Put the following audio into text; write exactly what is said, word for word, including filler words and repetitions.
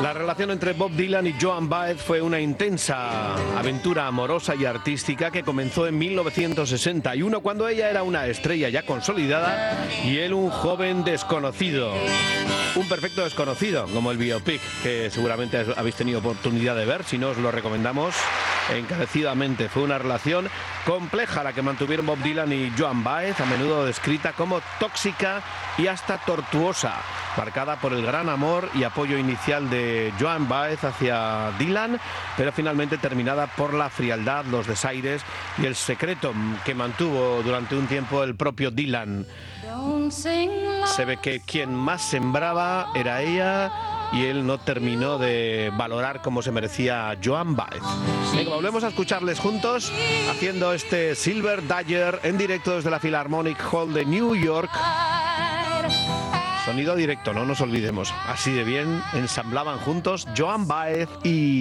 La relación entre Bob Dylan y Joan Baez fue una intensa aventura amorosa y artística que comenzó en mil novecientos sesenta y uno, cuando ella era una estrella ya consolidada y él un joven desconocido. Un perfecto desconocido, como el biopic, que seguramente habéis tenido oportunidad de ver. Si no, os lo recomendamos encarecidamente. Fue una relación compleja la que mantuvieron Bob Dylan y Joan Baez, a menudo descrita como tóxica y hasta tortuosa, marcada por el gran amor y apoyo inicial de Joan Baez hacia Dylan, pero finalmente terminada por la frialdad, los desaires y el secreto que mantuvo durante un tiempo el propio Dylan. Se ve que quien más sembraba era ella y él no terminó de valorar como se merecía a Joan Baez. Venga, volvemos a escucharles juntos haciendo este Silver Dagger en directo desde la Philharmonic Hall de New York. Sonido directo, no nos olvidemos. Así de bien ensamblaban juntos Joan Baez y